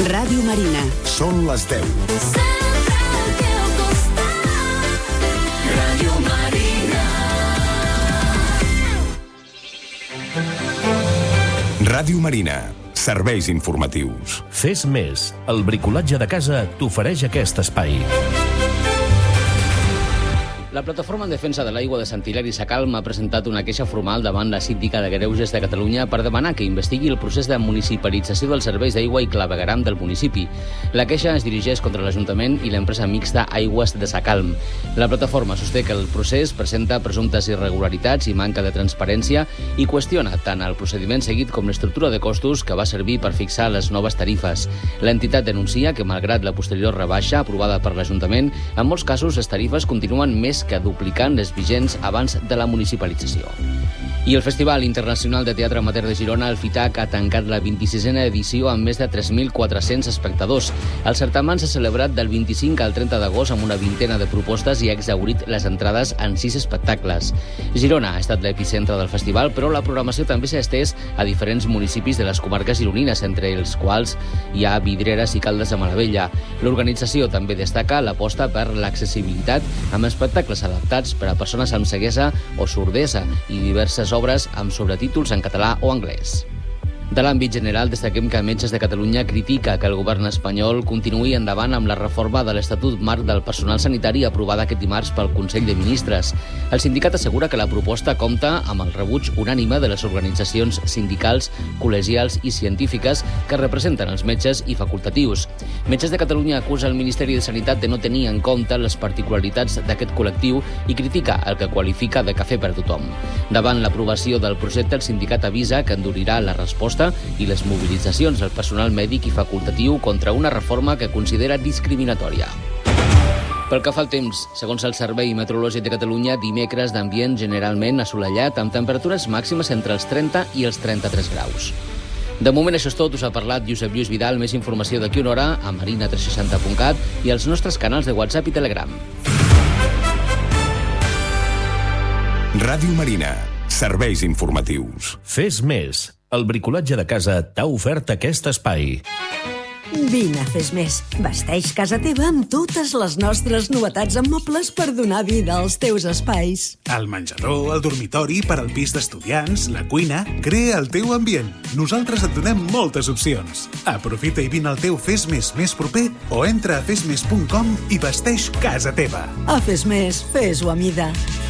Ràdio Marina. Són les 10. Ràdio Marina. Ràdio Marina. Serveis informatius. Fes més. El bricolatge de casa t'ofereix aquest espai. La Plataforma en Defensa de l'Aigua de Sant Hilari Sacalm ha presentat una queixa formal davant la Síndica de Greuges de Catalunya per demanar que investigui el procés de municipalització dels serveis d'aigua i clavegueram del municipi. La queixa es dirigeix contra l'Ajuntament i l'empresa mixta Aigües de Sacalm. La plataforma sosté que el procés presenta presumptes irregularitats i manca de transparència i qüestiona tant el procediment seguit com l'estructura de costos que va servir per fixar les noves tarifes. L'entitat denuncia que, malgrat la posterior rebaixa aprovada per l'Ajuntament, en molts casos les tarifes continuen més que duplicant les vigents abans de la municipalització. I el Festival Internacional de Teatre Amateur de Girona, el FITAC, ha tancat la 26a edició amb més de 3.400 espectadors. El certamen s'ha celebrat del 25 al 30 d'agost amb una vintena de propostes i ha exhaurit les entrades en 6 espectacles. Girona ha estat l'epicentre del festival, però la programació també s'ha estès a diferents municipis de les comarques gironines, entre els quals hi ha Vidreres i Caldes de Malavella. L'organització també destaca l'aposta per l'accessibilitat amb espectacles adaptats per a persones amb ceguesa o sordesa i diverses obres amb sobretítols en català o anglès. De l'àmbit general, destaquem que Metges de Catalunya critica que el govern espanyol continuï endavant amb la reforma de l'Estatut Marc del Personal Sanitari aprovada aquest dimarts pel Consell de Ministres. El sindicat assegura que la proposta compta amb el rebuig unànime de les organitzacions sindicals, col·legials i científiques que representen els metges i facultatius. Metges de Catalunya acusa el Ministeri de Sanitat de no tenir en compte les particularitats d'aquest col·lectiu i critica el que qualifica de cafè per a tothom. Davant l'aprovació del projecte, el sindicat avisa que endurirà la resposta i les mobilitzacions del personal mèdic i facultatiu contra una reforma que considera discriminatòria. Pel que fa al temps, segons el Servei Meteorològic de Catalunya, dimecres d'ambient generalment assolellat amb temperatures màximes entre els 30 i els 33 graus. De moment això és tot, us ha parlat Josep Lluís Vidal. Més informació d'aquí una hora a marina360.cat i als nostres canals de WhatsApp i Telegram. Ràdio Marina. Serveis informatius. Fes més. El bricolatge de casa t'ha ofert aquest espai. Vine a Fes Més. Vesteix casa teva amb totes les nostres novetats en mobles per donar vida als teus espais. El menjador, el dormitori, per al pis d'estudiants, la cuina... Crea el teu ambient. Nosaltres et donem moltes opcions. Aprofita i vine al teu Fes Més més proper o entra a fesmes.com i vesteix casa teva. A Fes Més, fes-ho a mida.